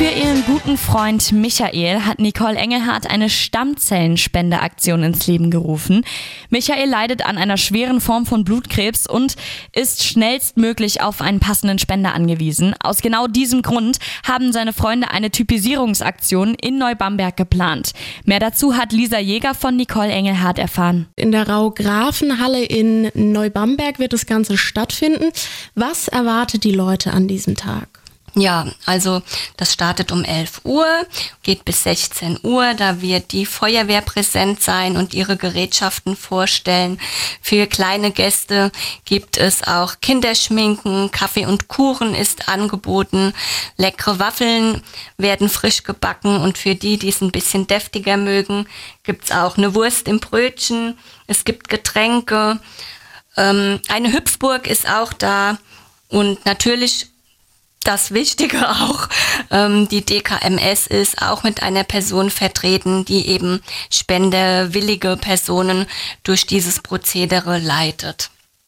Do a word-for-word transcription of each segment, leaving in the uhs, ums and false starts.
Für ihren guten Freund Michael hat Nicole Engelhardt eine Stammzellenspendeaktion ins Leben gerufen. Michael leidet an einer schweren Form von Blutkrebs und ist schnellstmöglich auf einen passenden Spender angewiesen. Aus genau diesem Grund haben seine Freunde eine Typisierungsaktion in Neubamberg geplant. Mehr dazu hat Lisa Jäger von Nicole Engelhardt erfahren. In der Rau-Grafen-Halle in Neubamberg wird das Ganze stattfinden. Was erwartet die Leute an diesem Tag? Ja, also das startet um elf Uhr, geht bis sechzehn Uhr. Da wird die Feuerwehr präsent sein und ihre Gerätschaften vorstellen. Für kleine Gäste gibt es auch Kinderschminken, Kaffee und Kuchen ist angeboten. Leckere Waffeln werden frisch gebacken und für die, die es ein bisschen deftiger mögen, gibt's auch eine Wurst im Brötchen. Es gibt Getränke. Ähm, eine Hüpfburg ist auch da und natürlich das Wichtige auch, ähm, die D K M S ist auch mit einer Person vertreten, die eben spenderwillige Personen durch dieses Prozedere leitet.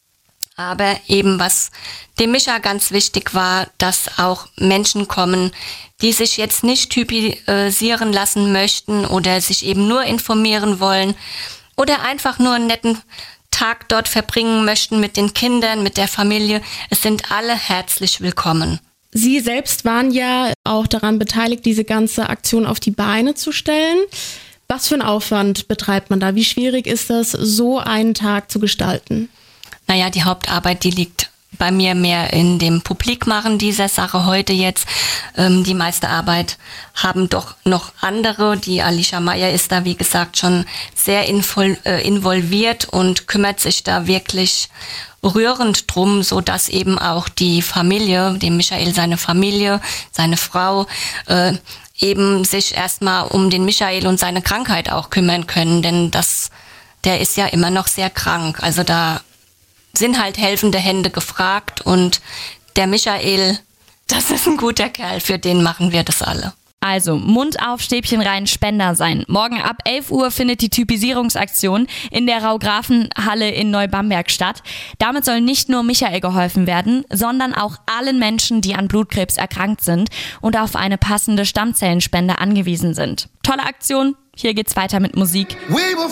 Aber eben was dem Micha ganz wichtig war, dass auch Menschen kommen, die sich jetzt nicht typisieren lassen möchten oder sich eben nur informieren wollen oder einfach nur einen netten Tag dort verbringen möchten mit den Kindern, mit der Familie. Es sind alle herzlich willkommen. Sie selbst waren ja auch daran beteiligt, diese ganze Aktion auf die Beine zu stellen. Was für einen Aufwand betreibt man da? Wie schwierig ist das, so einen Tag zu gestalten? Naja, die Hauptarbeit, die liegt bei mir mehr in dem Publikmachen dieser Sache heute jetzt. Ähm, die meiste Arbeit haben doch noch andere. Die Alicia Meyer ist da, wie gesagt, schon sehr invol- äh, involviert und kümmert sich da wirklich rührend drum, so dass eben auch die Familie, dem Michael seine Familie, seine Frau, äh, eben sich erstmal um den Michael und seine Krankheit auch kümmern können, denn das, der ist ja immer noch sehr krank. Also da sind halt helfende Hände gefragt und der Michael, das ist ein guter Kerl, für den machen wir das alle. Also, Mund auf, Stäbchen rein, Spender sein. Morgen ab elf Uhr findet die Typisierungsaktion in der Rau-Grafen-Halle in Neubamberg statt. Damit soll nicht nur Michael geholfen werden, sondern auch allen Menschen, die an Blutkrebs erkrankt sind und auf eine passende Stammzellenspende angewiesen sind. Tolle Aktion, hier geht's weiter mit Musik.